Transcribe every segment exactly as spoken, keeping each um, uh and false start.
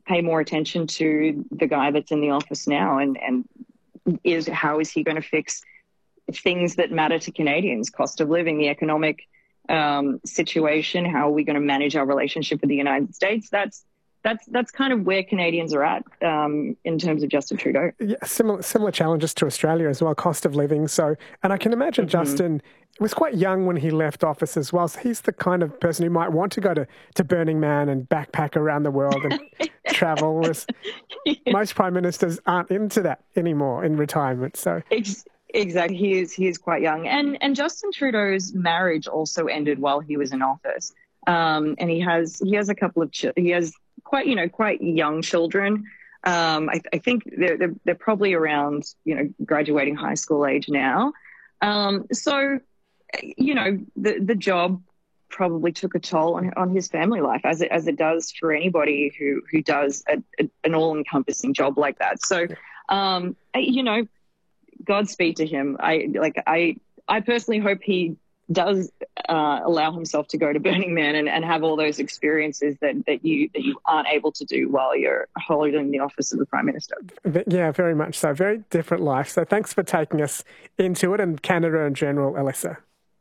pay more attention to the guy that's in the office now, and, and is how is he going to fix things that matter to Canadians, cost of living, the economic um, situation, how are we going to manage our relationship with the United States? That's That's that's kind of where Canadians are at um, in terms of Justin Trudeau. Yeah, similar similar challenges to Australia as well, cost of living. So, and I can imagine mm-hmm. Justin was quite young when he left office as well. So he's the kind of person who might want to go to, to Burning Man and backpack around the world and travel. Whereas yeah. most prime ministers aren't into that anymore in retirement. So. Exactly. He is, he is quite young. And, and Justin Trudeau's marriage also ended while he was in office. Um, and he has he has a couple of, ch- he has quite, you know, quite young children. Um, I, I think they're, they're, they're probably around, you know, graduating high school age now. Um, so, you know, the, the job probably took a toll on, on his family life, as it, as it does for anybody who, who does a, a, an all-encompassing job like that. So, um, you know, Godspeed to him. I like, I, I personally hope he does uh, allow himself to go to Burning Man and, and have all those experiences that, that you that you aren't able to do while you're holding the office of the Prime Minister. Yeah, very much so. Very different life. So thanks for taking us into it and Canada in general, Alyssa.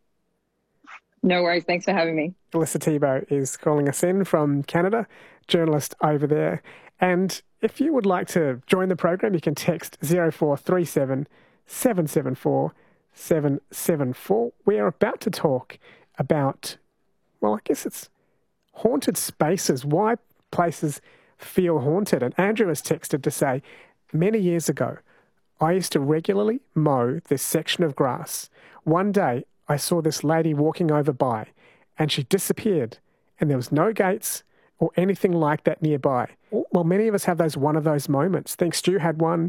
No worries. Thanks for having me. Alyssa Thibault is calling us in from Canada, journalist over there. And if you would like to join the program, you can text zero four three seven, seven seven four, seven seven four. We are about to talk about, well, I guess it's haunted spaces, why places feel haunted. And Andrew has texted to say, many years ago, I used to regularly mow this section of grass. One day, I saw this lady walking over by and she disappeared and there was no gates or anything like that nearby. Well, many of us have those one of those moments. I think Stu had one.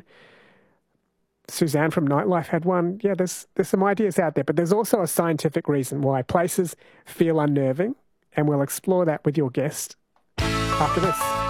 Suzanne from Nightlife had one. Yeah, there's there's some ideas out there, but there's also a scientific reason why places feel unnerving, and we'll explore that with your guest after this.